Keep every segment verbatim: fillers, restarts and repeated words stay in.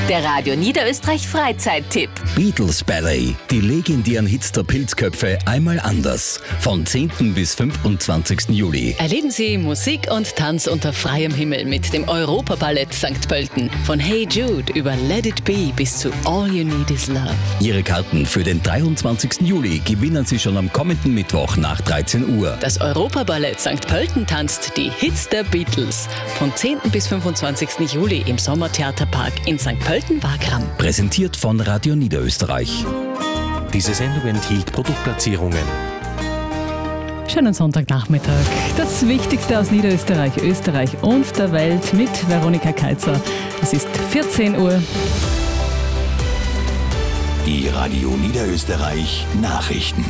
Der Radio Niederösterreich Freizeittipp. Beatles Ballet, die legendären Hits der Pilzköpfe einmal anders. Von zehnten bis fünfundzwanzigsten Juli. Erleben Sie Musik und Tanz unter freiem Himmel mit dem Europaballett Sankt Pölten. Von Hey Jude über Let It Be bis zu All You Need Is Love. Ihre Karten für den dreiundzwanzigsten Juli gewinnen Sie schon am kommenden Mittwoch nach dreizehn Uhr. Das Europaballett Sankt Pölten tanzt die Hits der Beatles. Von zehnten bis fünfundzwanzigsten Juli im Sommertheaterpark in Sankt Pölten-Wagram. Präsentiert von Radio Niederösterreich. Diese Sendung enthielt Produktplatzierungen. Schönen Sonntagnachmittag. Das Wichtigste aus Niederösterreich, Österreich und der Welt mit Veronika Kaiser. Es ist vierzehn Uhr. Die Radio Niederösterreich Nachrichten.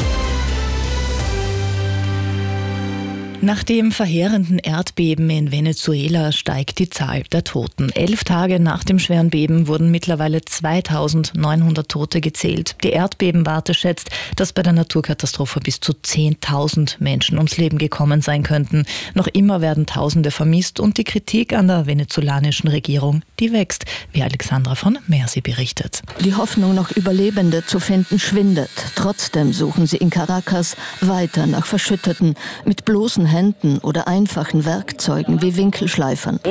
Nach dem verheerenden Erdbeben in Venezuela steigt die Zahl der Toten. Elf Tage nach dem schweren Beben wurden mittlerweile zweitausendneunhundert Tote gezählt. Die Erdbebenwarte schätzt, dass bei der Naturkatastrophe bis zu zehntausend Menschen ums Leben gekommen sein könnten. Noch immer werden Tausende vermisst und die Kritik an der venezolanischen Regierung, die wächst, wie Alexandra von Mersi berichtet. Die Hoffnung, noch Überlebende zu finden, schwindet. Trotzdem suchen sie in Caracas weiter nach Verschütteten mit bloßen Händen oder einfachen Werkzeugen wie Winkelschleifern.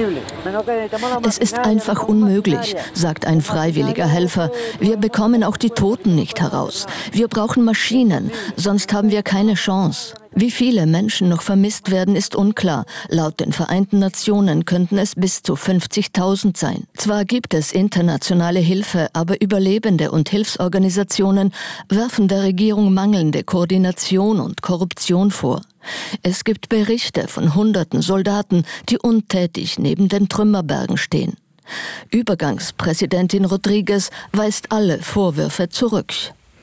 Es ist einfach unmöglich, sagt ein freiwilliger Helfer. Wir bekommen auch die Toten nicht heraus. Wir brauchen Maschinen, sonst haben wir keine Chance. Wie viele Menschen noch vermisst werden, ist unklar. Laut den Vereinten Nationen könnten es bis zu fünfzigtausend sein. Zwar gibt es internationale Hilfe, aber Überlebende und Hilfsorganisationen werfen der Regierung mangelnde Koordination und Korruption vor. Es gibt Berichte von hunderten Soldaten, die untätig neben den Trümmerbergen stehen. Übergangspräsidentin Rodriguez weist alle Vorwürfe zurück.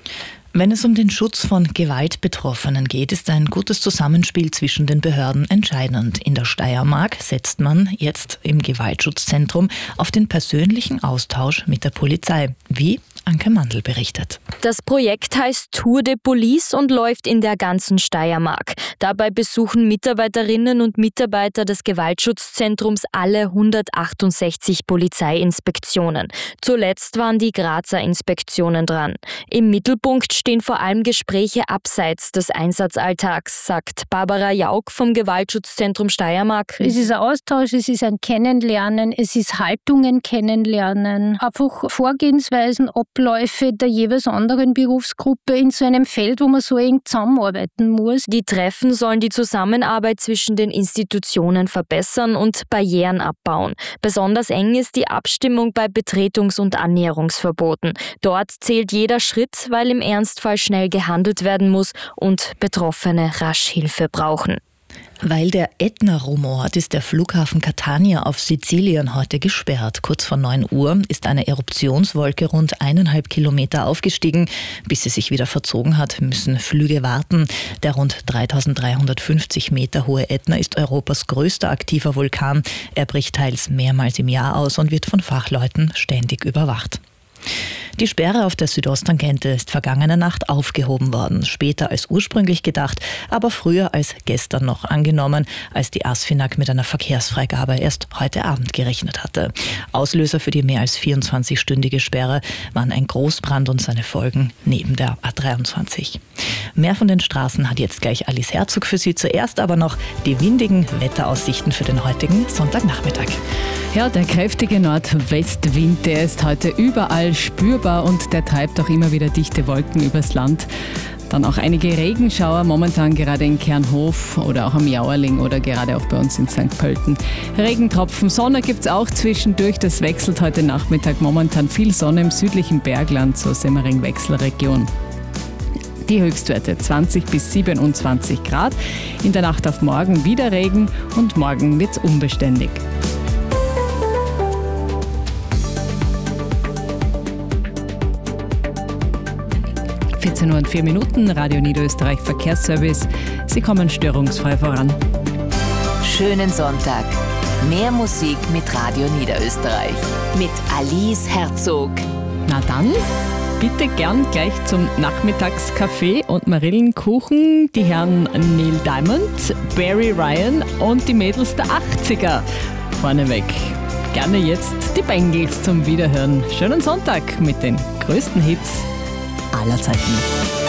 Wenn es um den Schutz von Gewaltbetroffenen geht, ist ein gutes Zusammenspiel zwischen den Behörden entscheidend. In der Steiermark setzt man jetzt im Gewaltschutzzentrum auf den persönlichen Austausch mit der Polizei. Wie Anke Mandl berichtet. Das Projekt heißt Tour de Police und läuft in der ganzen Steiermark. Dabei besuchen Mitarbeiterinnen und Mitarbeiter des Gewaltschutzzentrums alle hundertachtundsechzig Polizeiinspektionen. Zuletzt waren die Grazer Inspektionen dran. Im Mittelpunkt stehen vor allem Gespräche abseits des Einsatzalltags, sagt Barbara Jauch vom Gewaltschutzzentrum Steiermark. Es ist ein Austausch, es ist ein Kennenlernen, es ist Haltungen kennenlernen, einfach Vorgehensweisen, Abläufe der jeweils anderen Berufsgruppe in so einem Feld, wo man so eng zusammenarbeiten muss. Die Treffen sollen die Zusammenarbeit zwischen den Institutionen verbessern und Barrieren abbauen. Besonders eng ist die Abstimmung bei Betretungs- und Annäherungsverboten. Dort zählt jeder Schritt, weil im Ernstfall schnell gehandelt werden muss und Betroffene rasch Hilfe brauchen. Weil der Ätna-Rumort ist der Flughafen Catania auf Sizilien heute gesperrt. Kurz vor neun Uhr ist eine Eruptionswolke rund eineinhalb Kilometer aufgestiegen. Bis sie sich wieder verzogen hat, müssen Flüge warten. Der rund dreitausenddreihundertfünfzig Meter hohe Ätna ist Europas größter aktiver Vulkan. Er bricht teils mehrmals im Jahr aus und wird von Fachleuten ständig überwacht. Die Sperre auf der Südosttangente ist vergangene Nacht aufgehoben worden, später als ursprünglich gedacht, aber früher als gestern noch angenommen, als die ASFINAG mit einer Verkehrsfreigabe erst heute Abend gerechnet hatte. Auslöser für die mehr als vierundzwanzigstündige Sperre waren ein Großbrand und seine Folgen neben der A dreiundzwanzig. Mehr von den Straßen hat jetzt gleich Alice Herzog für Sie. Zuerst aber noch die windigen Wetteraussichten für den heutigen Sonntagnachmittag. Ja, der kräftige Nordwestwind, der ist heute überall spürbar und der treibt auch immer wieder dichte Wolken übers Land. Dann auch einige Regenschauer, momentan gerade in Kernhof oder auch am Jauerling oder gerade auch bei uns in Sankt Pölten. Regentropfen, Sonne gibt es auch zwischendurch, das wechselt heute Nachmittag. Momentan viel Sonne im südlichen Bergland, so Semmering-Wechselregion. Die Höchstwerte zwanzig bis siebenundzwanzig Grad. In der Nacht auf morgen wieder Regen und morgen wird es unbeständig. vierzehn Uhr und vier Minuten, Radio Niederösterreich Verkehrsservice. Sie kommen störungsfrei voran. Schönen Sonntag. Mehr Musik mit Radio Niederösterreich. Mit Alice Herzog. Na dann, bitte gern gleich zum Nachmittagskaffee und Marillenkuchen. Die Herren Neil Diamond, Barry Ryan und die Mädels der achtziger. Vorneweg. Gerne jetzt die Bengals zum Wiederhören. Schönen Sonntag mit den größten Hits aller Zeiten.